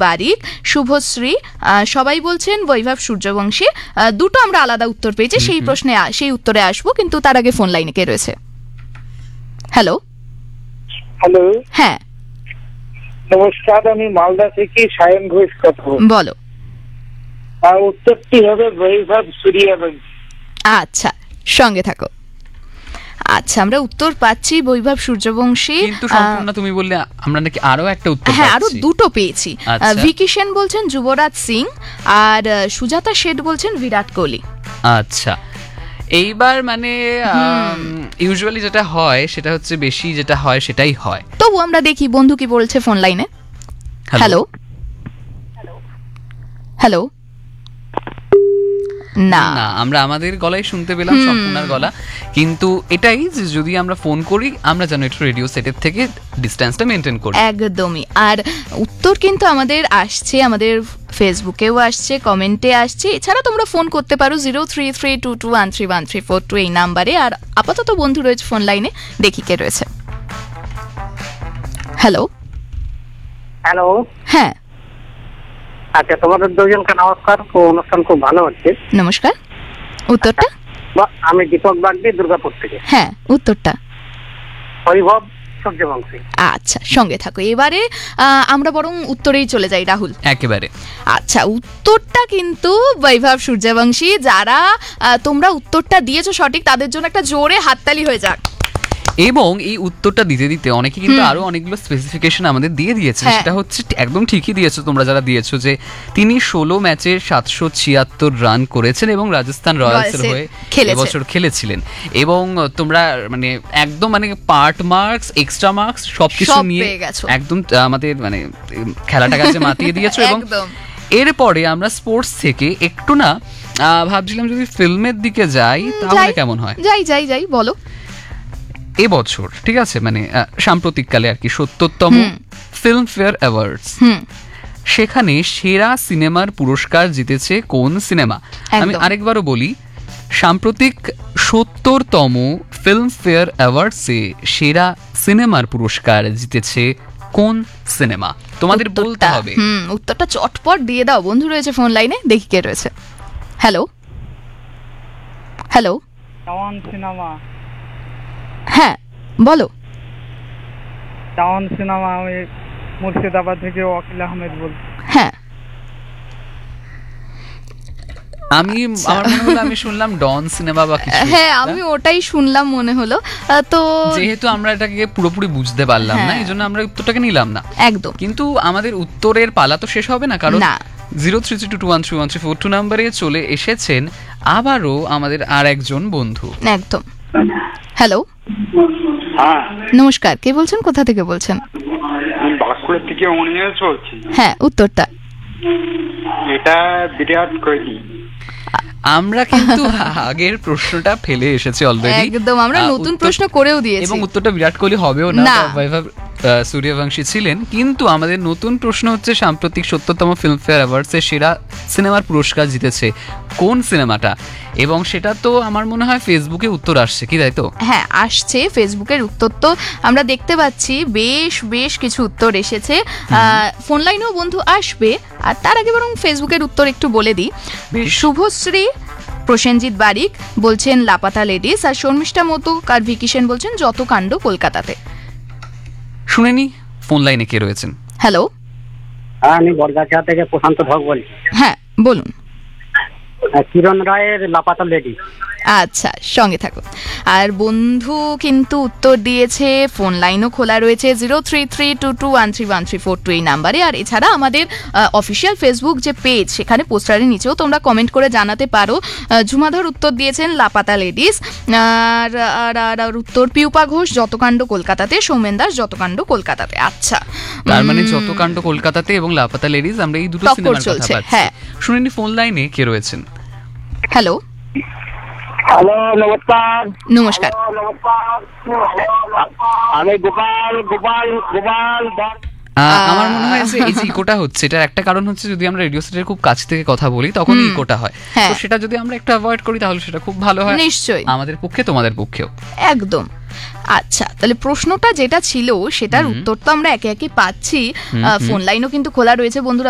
বারিক, শুভশ্রী, সবাই বলছেন বৈভব সূর্যবংশী। দুটো আমরা আলাদা উত্তর পেয়েছি, সেই উত্তরে আসবো, কিন্তু তার আগে ফোন লাইনে কে রয়েছে? হ্যালো। হ্যালো, হ্যাঁ নমস্কার, আমি মালদা থেকে সায়ন ঘোষ কথা বলছি। বলো। উত্তরটি হবে বৈভব সূর্যবংশী। আচ্ছা, সঙ্গে থাকো। আচ্ছা, আমরা উত্তর পাচ্ছি বৈভব সূর্যবংশী, কিন্তু সম্পূর্ণ তুমি বললে আমরা নাকি আরো একটা উত্তর হ্যাঁ পাচ্ছি। আরো দুটো পেয়েছি। ভিকি সেন বলছেন যুবরাজ সিং, আর সুজাতা শেঠ বলছেন বিরাট কোহলি। আচ্ছা, এইবার মানে ইউজুয়ালি যেটা হয় সেটা হচ্ছে বেশি যেটা হয় সেটাই হয়। তবু আমরা দেখি বন্ধু কি বলছে ফোন লাইনে। Hello hello. না, আমরা আমাদের গলায় শুনতে পেলাম সম্পূর্ণার গলা, কিন্তু এটাই যে যদি আমরা ফোন করি আমরা যেন একটু রেডিও সেটের থেকে ডিসটেন্সটা মেনটেন করি। একদমই। আর উত্তর কিন্তু আমাদের আসছে, আমাদের ফেসবুকেও আসছে, কমেন্টে আসছে। এছাড়া তোমরা ফোন করতে পারো 0332213134 এই নাম্বারে। আর আপাতত বন্ধু রয়েছে ফোন লাইনে, দেখি কে রয়েছে। হ্যালো। হ্যালো, হ্যাঁ আচ্ছা, তোমাদের দুজনকে নমস্কার, অনুষ্ঠান খুব ভালো হচ্ছে। নমস্কার। উত্তরটা? আমি দীপক বাগদি, দুর্গাপুর থেকে। হ্যাঁ, উত্তরটা বৈভব সূর্যবংশী। আচ্ছা, সঙ্গে থাকো। এবারে আমরা বরং উত্তরেই চলে যাই, রাহুল। একেবারে। আচ্ছা, উত্তরটা কিন্তু বৈভব সূর্যবংশী। যারা তোমরা উত্তরটা দিয়েছো সঠিক, তাদের জন্য একটা জোরে হাততালি হয়ে যাক। এবং এই উত্তরটা দিতে দিতে অনেকে কিন্তু আরো অনেকগুলো স্পেসিফিকেশন আমাদের দিয়ে দিয়েছে। সেটা হচ্ছে একদম ঠিকই দিয়েছো তোমরা যারা দিয়েছো, যে তিনি 16 ম্যাচে 776 রান করেছেন এবং রাজস্থান রয়্যালসের হয়ে এবছর খেলেছিলেন। এবং তোমরা মানে একদম মানে পার্ট মার্কস, এক্সট্রা মার্কস সবকিছু নিয়ে একদম আমাদের মানে খেলাটা কাছে মাতিয়ে দিয়েছো। এবং এরপরে আমরা স্পোর্টস থেকে একটু না ভাবছিলাম যদি ফিল্মের দিকে যাই তাহলে কেমন হয়। যাই বলো। এবছর ঠিক আছে, মানে সাম্প্রতিককালে আর কি ৭০তম ফিল্ম ফেয়ার অ্যাওয়ার্ডস, সেখানে সেরা সিনেমার পুরস্কার জিতেছে কোন সিনেমা? আমি আরেকবারও বলি, সাম্প্রতিক ৭০তম ফিল্ম ফেয়ার অ্যাওয়ার্ডসে সেরা সিনেমার পুরস্কার জিতেছে কোন সিনেমা? তোমাদের বলতে হবে। উত্তরটা চটপট দিয়ে দাও। বন্ধু রয়েছে ফোন লাইনে, দেখি কে রয়েছে। Hello hello. Down cinema. হ্যাঁ বলো। ডাউন সিনেমা, আমি মুর্শিদাবাদ থেকে ওয়াকিল আহমেদ বলছি। হ্যাঁ, আমি আমার মনে হলো আমি শুনলাম ডন সিনেমা বা কিছু। হ্যাঁ, আমি ওটাই শুনলাম মনে হলো। তো যেহেতু আমরা এটাকে পুরোপুরি বুঝতে পারলাম না, এই জন্য আমরা উত্তরটাকে নিলাম না। একদম। কিন্তু আমাদের উত্তরের পালা তো শেষ হবে না, কারণ 0332213134 নাম্বারে চলে এসেছেন আবারও আমাদের আর একজন বন্ধু। একদম। হ্যালো, হ্যাঁ নমস্কার, কে বলছেন, কোথা থেকে বলছেন? আমি বাঁকুড়া থেকে অনিমেষ বলছি। হ্যাঁ, উত্তরটা? এটা বিরাট কোহলি। আমরা কিন্তু আগের প্রশ্নটা ফেলে এসেছি অলরেডি। একদম, আমরা নতুন প্রশ্ন করেও দিয়েছি এবং উত্তরটা বিরাট কোহলি হবেও না, বৈভব সূর্যবংশী ছিলেন। কিন্তু আমাদের নতুন প্রশ্ন হচ্ছে সাম্প্রতিক ৭০তম ফিল্মফেয়ার অ্যাওয়ার্ডসে সেরা সিনেমার পুরস্কার জিতেছে কোন সিনেমাটা? এবং সেটা তো আমার মনে হয় ফেসবুকে উত্তর আসছে, কি তাই তো? হ্যাঁ, আসছে ফেসবুকের উত্তর, তো আমরা দেখতে পাচ্ছি বেশ কিছু উত্তর এসেছে। ফোন লাইনেও বন্ধু আসবে, আর তার আগে বরং ফেসবুকের উত্তর একটু বলে দিই। শুভশ্রী প্রসেনজিৎ বারিক বলছেন লাপাতা লেডিস, আর শর্মিষ্ঠা মতুক আর ভিকি সেন বলছেন যত কাণ্ড কলকাতাতে। শুনেনি ফোন লাইনে কে রয়েছেন? হ্যালো। হ্যাঁ, আমি বরগাছা থেকে প্রশান্ত ধক বলছি। হ্যাঁ বলুন। কিরণ রায়ের লাপাতা লেডি। আচ্ছা, সঙ্গে থাকো। আর বন্ধু কিন্তু উত্তর দিয়েছে, ফোন লাইনও খোলা রয়েছে 0332213134 এই নাম্বারে। আর এছাড়া আমাদের অফিসিয়াল ফেসবুক যে পেজ, সেখানে পোস্টারের নিচেও তোমরা কমেন্ট করে জানাতে পারো। ঝুমাধর উত্তর দিয়েছেন লাপাতা লেডিস, আর উত্তর পিউপা ঘোষ যতকাণ্ড কলকাতাতে, সৌমেন দাস যতকাণ্ড কলকাতাতে। আচ্ছা, তার মানে যতকাণ্ড কলকাতাতে এবং লাপাতা লেডিস, আমরা এই দুটো সিনেমার কথা বলছি। হ্যাঁ, শুনেনি ফোন লাইনে কে রয়েছেন? হ্যালো হ্যালো, নমস্কার। নমস্কার। আমি গোপাল। আমার মনে হয় যে এই যে ইকোটা হচ্ছে, এটার একটা কারণ হচ্ছে যদি আমরা রেডিও সেটের খুব কাছ থেকে কথা বলি তখন ইকোটা হয়। তো সেটা যদি আমরা একটু অ্যাভয়েড করি তাহলে সেটা খুব ভালো হয়, নিশ্চয়ই আমাদের পক্ষে, তোমাদের পক্ষেও। একদম। আচ্ছা, তাহলে প্রশ্নটা যেটা ছিল সেটার উত্তর তো আমরা একে একে পাচ্ছি। ফোন লাইনও কিন্তু খোলা রয়েছে বন্ধুরা।